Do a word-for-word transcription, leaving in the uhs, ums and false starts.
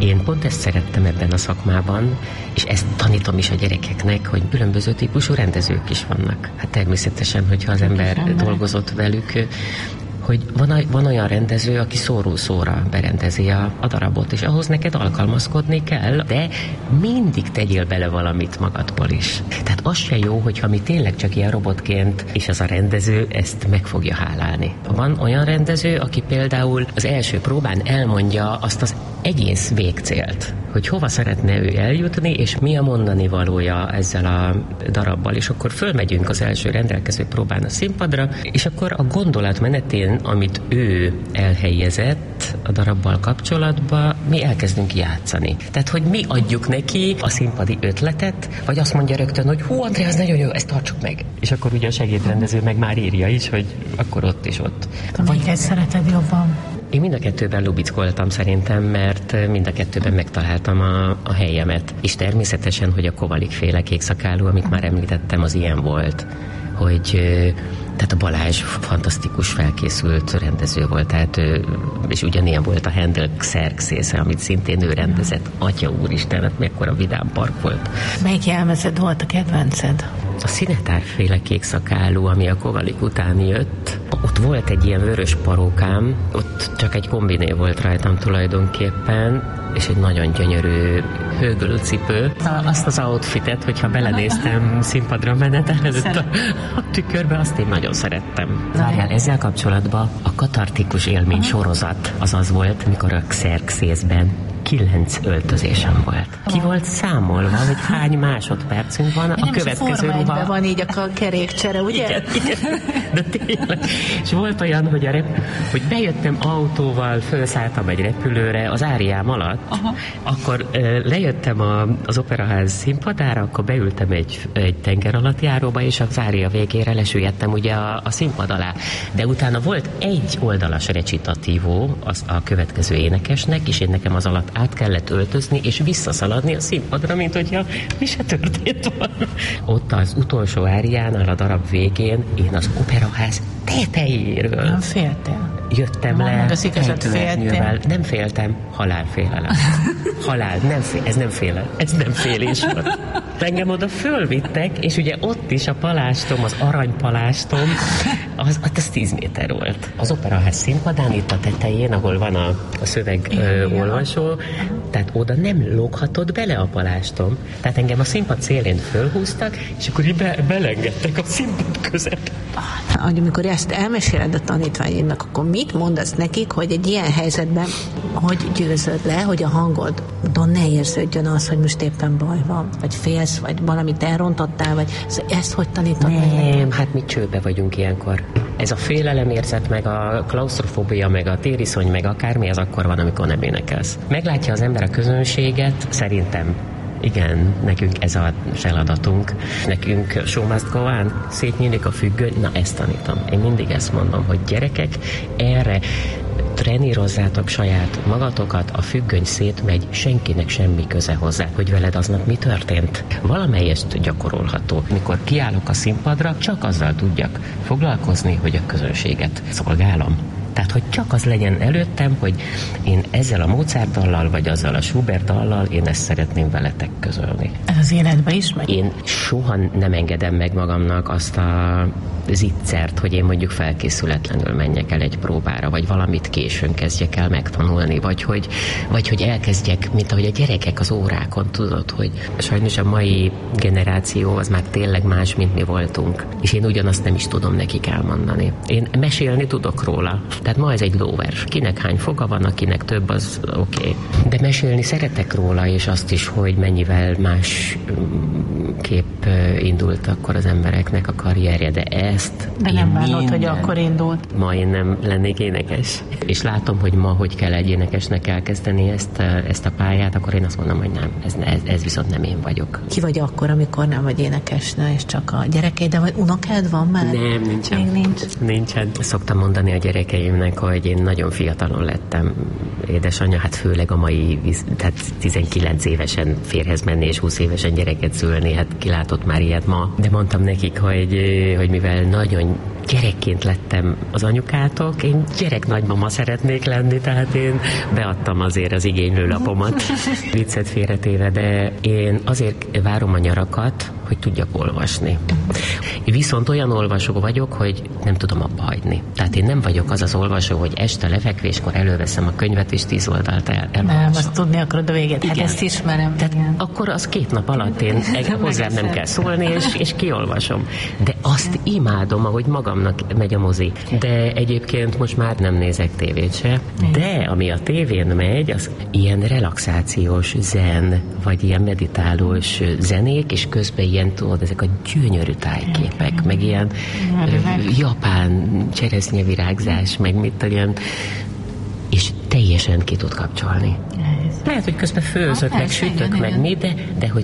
Én pont ezt szerettem ebben a szakmában, és ezt tanítom is a gyerekeknek, hogy különböző típusú rendezők is vannak. Hát természetesen, hogyha az ember dolgozott velük, hogy van, van olyan rendező, aki szóról szóra berendezi a, a darabot, és ahhoz neked alkalmazkodni kell, de mindig tegyél bele valamit magadból is. Tehát az se jó, hogyha mi tényleg csak ilyen robotként, és az a rendező ezt meg fogja hálálni. Van olyan rendező, aki például az első próbán elmondja azt az egész végcélt, hogy hova szeretne ő eljutni, és mi a mondani valója ezzel a darabbal, és akkor fölmegyünk az első rendelkező próbán a színpadra, és akkor a gondolat menetén, amit ő elhelyezett a darabbal kapcsolatban, mi elkezdünk játszani. Tehát, hogy mi adjuk neki a színpadi ötletet, vagy azt mondja rögtön, hogy hú, André, az nagyon jó, ezt tartsuk meg. És akkor ugye a segédrendező meg már írja is, hogy akkor ott és ott. Melyiket szereted jobban? Én mind a kettőben lubickoltam szerintem, mert mind a kettőben megtaláltam a, a helyemet. És természetesen, hogy a Kovalik féle Kékszakálú, amit már említettem, az ilyen volt, hogy tehát a Balázs fantasztikus felkészült rendező volt, tehát, és ugyanilyen volt a Handel Xerxésze, amit szintén ő rendezett. Atya úristen, hát mekkora vidám park volt. Melyik jelmezed volt a kedvenced? A Színetár-féle Kékszakálú, ami a Kovalik után jött, ott volt egy ilyen vörös parókám, ott csak egy kombiné volt rajtam tulajdonképpen, és egy nagyon gyönyörű hőgölőcipő. Azt az outfitet, hogyha belenéztem színpadra menet előtt a, a tükörbe, azt én nagyon szerettem. Várjál, ezzel kapcsolatban a katartikus élmény sorozat az az volt, mikor a Xerxésben kilenc öltözésem volt. Ki volt számolva, hogy hány másodpercünk van a nem következő ruha. ruha. Van így a kerékcsere, ugye? Igen, igen. De tényleg. És volt olyan, hogy, a rep- hogy bejöttem autóval, felszálltam egy repülőre az áriám alatt, aha. Akkor uh, lejöttem a, az operaház színpadára, akkor beültem egy, egy tengeralattjáróba, és az ária végére lesüllyedtem ugye a, a színpad alá. De utána volt egy oldalas recitatívó az a következő énekesnek, és én nekem az alatt át kellett öltözni, és visszaszaladni a színpadra, mint hogyha mi se történt volna. Ott az utolsó áriánál a darab végén én az operaház tetejéről nem féltél? Jöttem Van, le ejtőernyővel. Nem féltem, halálfélelem. Halál, nem fél, ez nem félelem, ez nem félés volt. Engem oda fölvittek, és ugye ott is a palástom, az aranypalástom, az, az tíz méter volt. Az operaház színpadán, itt a tetején, ahol van a, a szöveg ö, olvasó, tehát oda nem lóghatott bele a palástom. Tehát engem a színpad szélén fölhúztak, és akkor így be, belengedtek a színpad közepén. Amikor ezt elmeséled a tanítványodnak, akkor mit mondasz nekik, hogy egy ilyen helyzetben hogy győzöd le, hogy a hangodon ne érződjön az, hogy most éppen baj van, vagy félsz, vagy valamit elrontottál, vagy ezt hogy tanítod meg? Nem, hát mi csőbe vagyunk ilyenkor. Ez a félelemérzet, meg a klausztrofóbia, meg a tériszony, meg akármi, az akkor van, amikor nem énekelsz. Meglátja az ember a közönséget, szerintem igen, nekünk ez a feladatunk. Nekünk show must go on, szétnyílik a függöny, na ezt tanítom. Én mindig ezt mondom, hogy gyerekek, erre trenírozzátok saját magatokat, a függöny szétmegy, senkinek semmi köze hozzá, hogy veled aznap mi történt. Valamelyest gyakorolható. Mikor kiállok a színpadra, csak azzal tudjak foglalkozni, hogy a közönséget szolgálom. Tehát, hogy csak az legyen előttem, hogy én ezzel a Mozart dallal, vagy azzal a Schubert dallal, én ezt szeretném veletek közölni. Ez az életben is megy? Én soha nem engedem meg magamnak azt a zicsert, hogy én mondjuk felkészületlenül menjek el egy próbára, vagy valamit későn kezdjek el megtanulni, vagy hogy, vagy hogy elkezdjek, mint ahogy a gyerekek az órákon, tudod, hogy sajnos a mai generáció az már tényleg más, mint mi voltunk. És én ugyanazt nem is tudom nekik elmondani. Én mesélni tudok róla. Tehát ma ez egy lóvers. Kinek hány foga van, akinek több, az oké. Okay. De mesélni szeretek róla, és azt is, hogy mennyivel más kép indult akkor az embereknek a karrierje, de ezt de nem várod, hogy akkor indult. Ma én nem lennék énekes. És látom, hogy ma hogy kell egy énekesnek elkezdeni ezt, ezt a pályát, akkor én azt mondom, hogy nem, ez, ez, ez viszont nem én vagyok. Ki vagy akkor, amikor nem vagy énekesnő, és csak a gyerekeid, de vagy unokád van már? Nem, nincsen. Még nincs. Nincsen. Szoktam mondani a gyerekeimnek, hogy én nagyon fiatalon lettem. Édesanyja, hát főleg a mai, tehát tizenkilenc évesen férhez menni, és húsz évesen gyereket szülni, hát kilátott már ilyet ma. De mondtam nekik, hogy, hogy mivel nagyon gyerekként lettem az anyukától, én gyerek nagymama szeretnék lenni, tehát én beadtam azért az igénylőlapomat, viccet félretéve, de én azért várom a nyarakat, hogy tudjak olvasni. Viszont olyan olvasó vagyok, hogy nem tudom abba hagyni. Tehát én nem vagyok az az olvasó, hogy este lefekvéskor előveszem a könyvet, és tíz oldalt el, elolvasom. Nem, azt tudni akarod a véget. Hát ezt ismerem. Tehát igen. Akkor az két nap alatt én hozzám nem kell szólni, és, és kiolvasom. De azt imádom, ahogy magamnak megy a mozi. De egyébként most már nem nézek tévét se. De ami a tévén megy, az ilyen relaxációs zen, vagy ilyen meditálós zenék, és közben ilyen, tudod, ezek a gyönyörű tájképek, meg ilyen ö, japán cseresznyevirágzás, meg mit olyan, és teljesen ki tud kapcsolni. Lehet, hogy közben főzök, meg sütök, meg mi, de, de hogy